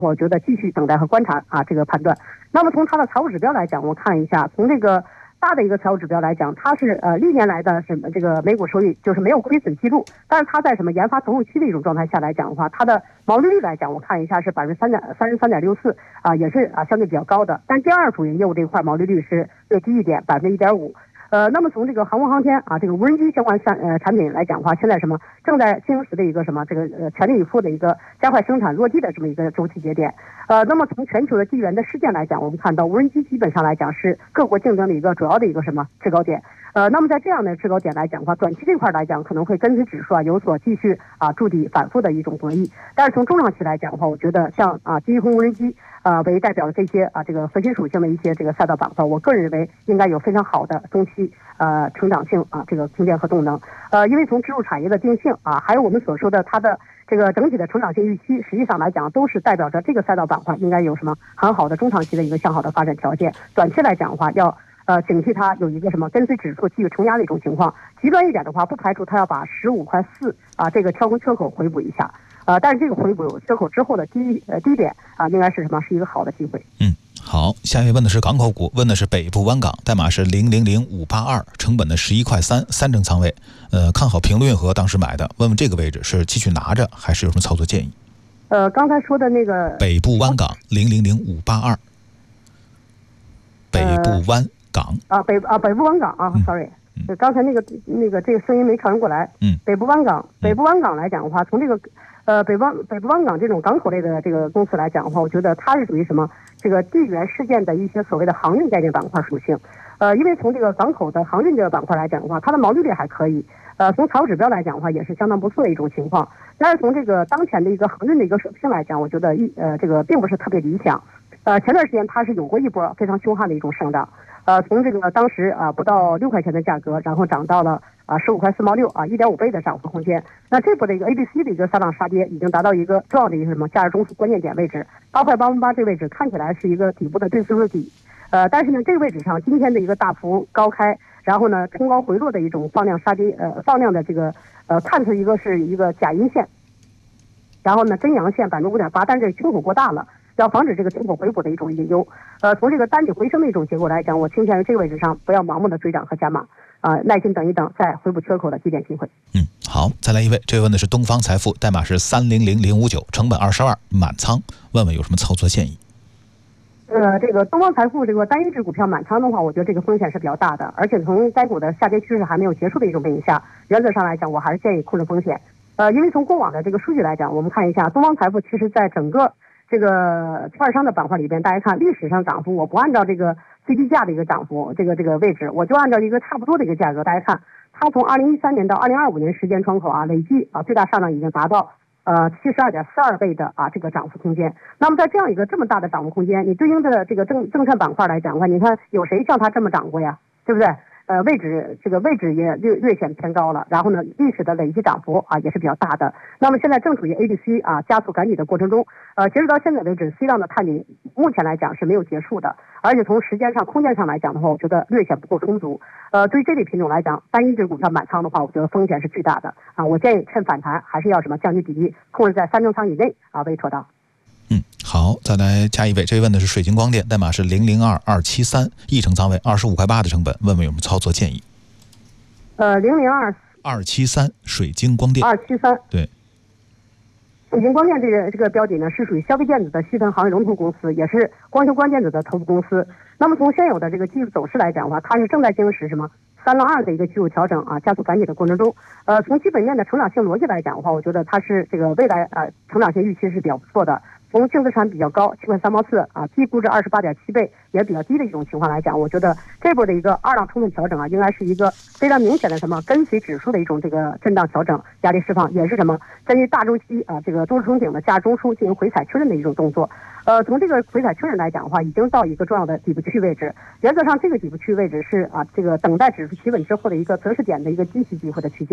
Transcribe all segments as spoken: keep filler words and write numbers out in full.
我觉得继续等待和观察啊这个判断。那么从它的财务指标来讲，我看一下，从这个大的一个财务指标来讲，它是呃历年来的什么这个每股收益就是没有亏损记录，但是它在什么研发投入期的一种状态下来讲的话，它的毛利率来讲，我看一下是百分之三点三十三点六四啊，也是啊相对比较高的。但第二主营业务这一块毛利率是略低一点，百分之一点五。呃，那么从这个航空航天啊，这个无人机相关产呃产品来讲的话，现在什么正在进入时的一个什么这个呃全力以赴的一个加快生产落地的这么一个周期节点。呃，那么从全球的地缘的事件来讲，我们看到无人机基本上来讲是各国竞争的一个主要的一个什么制高点。呃，那么在这样的制高点来讲的话，短期这块来讲可能会跟随指数啊有所继续啊筑底反复的一种博弈。但是从中长期来讲的话，我觉得像啊机空无人机啊为代表的这些啊这个核心属性的一些这个赛道板块，我个人认为应该有非常好的中期呃成长性啊这个空间和动能。呃，因为从支柱产业的定性啊，还有我们所说的它的这个整体的成长性预期，实际上来讲都是代表着这个赛道板块应该有什么很好的中长期的一个向好的发展条件。短期来讲的话，要呃，警惕它有一个什么跟随指数继续承压的一种情况。极端一点的话，不排除它要把十五块四啊这个跳空缺口回补一下。呃，但是这个回补缺口之后的低呃低点啊，应该是什么？是一个好的机会。 嗯，好，下一位问的是港口股，问的是北部湾港，代码是零零零五八二，成本的十一块三，三成仓位。呃，看好平陆运河，当时买的，问问这个位置是继续拿着，还是有什么操作建议？ 呃，刚才说的那个北部湾港零零零五八二，北部湾港啊北啊北部湾港啊、嗯、，sorry， 嗯、 刚才那个那个这个声音没传过来。 嗯， 北部湾港，北部湾港来讲的话，从这个呃北湾北部湾港这种港口类的这个公司来讲的话，我觉得它是属于什么？这个地缘事件的一些所谓的航运概念板块属性。呃，因为从这个港口的航运这个板块来讲的话，它的毛利率还可以。呃，从财务指标来讲的话，也是相当不错的一种情况。但是从这个当前的一个航运的一个水平来讲，我觉得一呃这个并不是特别理想。呃，前段时间它是有过一波非常凶悍的一种上涨。呃，从这个当时啊不到六块钱的价格，然后涨到了啊十五块四毛六啊，一点五倍的涨幅空间。那这波的一个 A B C 的一个三浪杀跌，已经达到一个重要的一个什么价值中枢关键点位置，八块八毛八这个位置看起来是一个底部的对冲的底。呃，但是呢，这个位置上今天的一个大幅高开，然后呢冲高回落的一种放量杀跌，呃放量的这个呃看似一个是一个假阴线，然后呢真阳线百分之五点八，但是这个缺口过大了。要防止这个缺口回补的一种隐忧。呃，从这个单底回升的一种结构来讲，我倾向于这个位置上不要盲目的追涨和加码，啊、呃，耐心等一等，再回补缺口的低点机会。 嗯，好，再来一位，这位问的是东方财富，代码是三零零零五九，成本二十二，满仓，问问有什么操作建议？ 呃，这个东方财富这个单一只股票满仓的话，我觉得这个风险是比较大的，而且从该股的下跌趋势还没有结束的一种背景下，原则上来讲，我还是建议控制风险。呃，因为从过往的这个数据来讲，我们看一下东方财富，其实在整个这个券商的板块里边，大家看历史上涨幅，我不按照这个最低价的一个涨幅，这个这个位置，我就按照一个差不多的一个价格，大家看它从二零一三年到二零二五年时间窗口啊，累计啊最大上涨已经达到呃七十二点四二倍的啊这个涨幅空间。那么在这样一个这么大的涨幅空间，你对应的这个证证券板块来讲的话，你看有谁像它这么涨过呀？对不对？呃，位置这个位置也略略显偏高了，然后呢，历史的累计涨幅啊也是比较大的。那么现在正处于 A B C 啊加速赶底的过程中，呃，截止到现在为止 ，C 浪的探底目前来讲是没有结束的，而且从时间上、空间上来讲的话，我觉得略显不够充足。呃，对于这类品种来讲，单一只股票满仓的话，我觉得风险是巨大的啊。我建议趁反弹还是要什么降低比例，控制在三成仓以内啊为妥当。 嗯，好，再来加一位，这位问的是水晶光电，代码是零零二二七三，一成仓位二十五块八的成本，问问有什么操作建议？ 呃，零零二二七三水晶光电， 二七三对， 水晶光电这个这个标的呢，是属于消费电子的细分行业龙头公司，也是光学关键子的头部公司。那么从现有的这个技术走势来讲的话，它是正在经历什么三浪二的一个技术调整啊，加速赶底的过程中。呃，从基本面的成长性逻辑来讲的话，我觉得它是这个未来呃成长性预期是比较不错的。从净资产比较高，七块三毛四啊，低估值二十八点七倍，也比较低的一种情况来讲，我觉得这波的一个二浪充分调整啊，应该是一个非常明显的什么跟随指数的一种这个震荡调整，压力释放，也是什么根据大周期啊这个中枢顶的价值中枢进行回踩确认的一种动作。呃，从这个回踩确认来讲的话，已经到一个重要的底部区域位置。原则上，这个底部区域位置是啊这个等待指数企稳之后的一个择时点的一个积蓄机会的区间。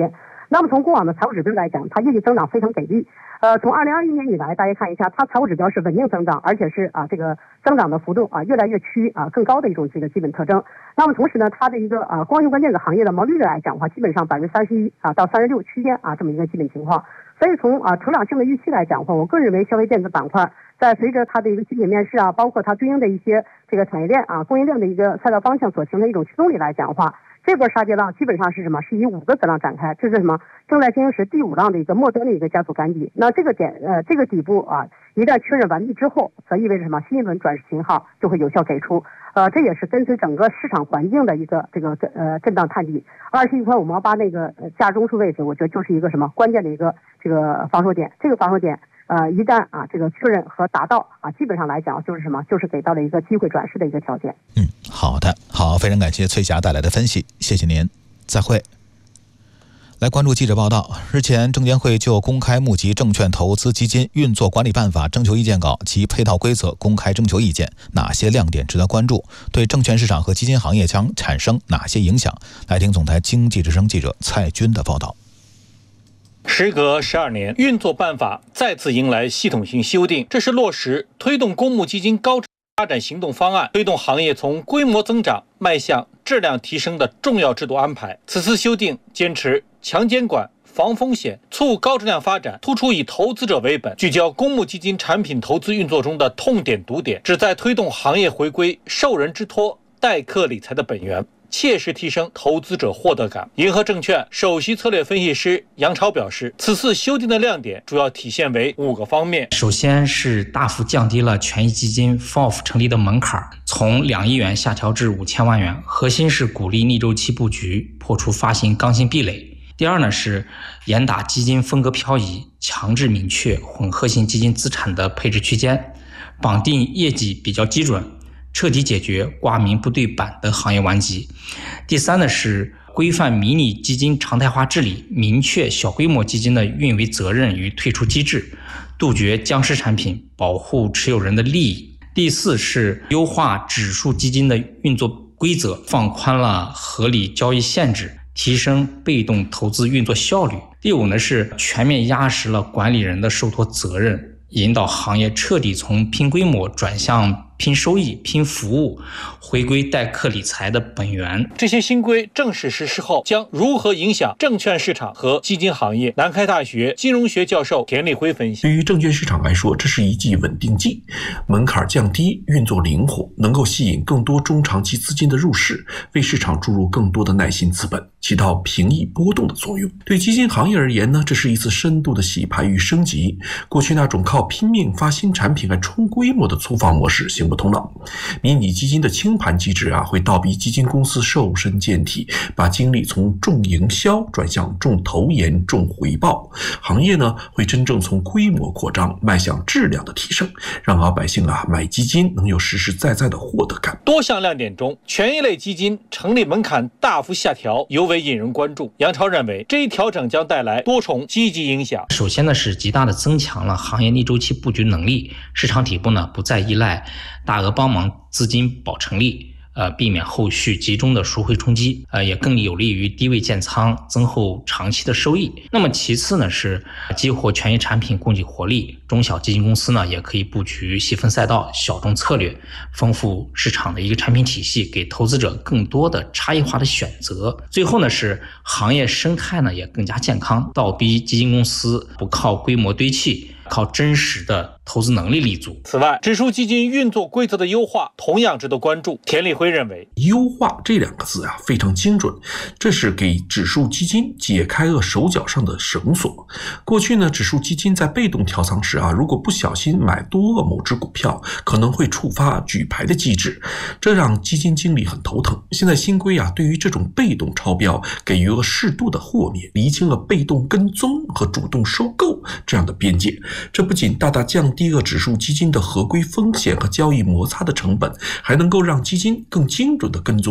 那么从过往的财务指标来讲，它业绩增长非常给力。呃，从二零二一年以来，大家看一下，它财务指标是稳定增长，而且是啊这个增长的幅度啊越来越趋啊更高的一种这个基本特征。那么同时呢，它的一个啊光学关键的行业的毛利率来讲的话，基本上百分之三十一啊到三十六区间啊这么一个基本情况。所以从啊成长性的预期来讲的话，我个人认为消费电子板块在随着它的一个基本面市啊，包括它对应的一些这个产业链啊供应链的一个赛道方向所形成一种驱动力来讲的话，这波杀跌浪基本上是什么？是以五个子浪展开，这是什么？正在进行时第五浪的一个末端的一个加速赶底。那这个点呃这个底部啊，一旦确认完毕之后，则意味着什么？新一轮转势信号就会有效给出。呃，这也是跟随整个市场环境的一个这个呃震荡探底。二十一块五毛八那个价中枢位置，我觉得就是一个什么关键的一个这个防守点。这个防守点呃一旦啊这个确认和达到啊，基本上来讲就是什么？就是给到了一个机会转势的一个条件。 嗯，好的，好，非常感谢翠霞带来的分析，谢谢您，再会。来关注记者报道，日前证监会就公开募集证券投资基金运作管理办法征求意见稿及配套规则公开征求意见，哪些亮点值得关注？对证券市场和基金行业将产生哪些影响？来听总台经济之声记者蔡军的报道。 时隔十二年，运作办法再次迎来系统性修订，这是落实推动公募基金高质发展行动方案，推动行业从规模增长迈向质量提升的重要制度安排。此次修订坚持强监管、防风险、促高质量发展，突出以投资者为本，聚焦公募基金产品投资运作中的痛点堵点，旨在推动行业回归受人之托、代客理财的本源，切实提升投资者获得感。银河证券首席策略分析师杨超表示，此次修订的亮点主要体现为五个方面。 首先是大幅降低了权益基金 F O F 成立的门槛，从两亿元下调至五千万元，核心是鼓励逆周期布局，破除发行刚性壁垒。第二呢是严打基金风格漂移，强制明确混合型基金资产的配置区间，绑定业绩比较基准，彻底解决挂名不对板的行业顽疾。第三呢是规范迷你基金常态化治理，明确小规模基金的运维责任与退出机制，杜绝僵尸产品，保护持有人的利益。第四是优化指数基金的运作规则，放宽了合理交易限制，提升被动投资运作效率。第五呢是全面压实了管理人的受托责任，引导行业彻底从拼规模转向拼收益、拼服务，回归代客理财的本源。 这些新规正式实施后，将如何影响证券市场和基金行业？南开大学金融学教授田立辉分析： 对于证券市场来说，这是一剂稳定剂，门槛降低，运作灵活，能够吸引更多中长期资金的入市，为市场注入更多的耐心资本，起到平抑波动的作用。对基金行业而言呢，这是一次深度的洗牌与升级。过去那种靠拼命发新产品来冲规模的粗放模式行不通了。迷你基金的清盘机制啊，会倒逼基金公司瘦身健体，把精力从重营销转向重投研、重回报。行业呢，会真正从规模扩张迈向质量的提升，让老百姓啊买基金能有实实在在的获得感。 多项亮点中，权益类基金成立门槛大幅下调，尤为引人关注。杨超认为，这一调整将带来多重积极影响。 首先呢，是极大的增强了行业逆周期布局能力，市场底部呢不再依赖大额帮忙资金保成立，呃，避免后续集中的赎回冲击，呃，也更有利于低位建仓，增厚长期的收益。那么其次呢，是激活权益产品供给活力，中小基金公司呢也可以布局细分赛道、小众策略，丰富市场的一个产品体系，给投资者更多的差异化的选择。最后呢，是行业生态呢也更加健康，倒逼基金公司不靠规模堆砌，靠真实的投资能力立足。 此外，指数基金运作规则的优化同样值得关注。田立辉认为， 优化这两个字啊非常精准，这是给指数基金解开了手脚上的绳索。过去呢，指数基金在被动调仓时啊，如果不小心买多了某只股票，可能会触发举牌的机制，这让基金经理很头疼。现在新规啊，对于这种被动超标给予了适度的豁免，厘清了被动跟踪和主动收购这样的边界。这不仅大大降低了指数基金的合规风险和交易摩擦的成本，还能够让基金更精准地跟踪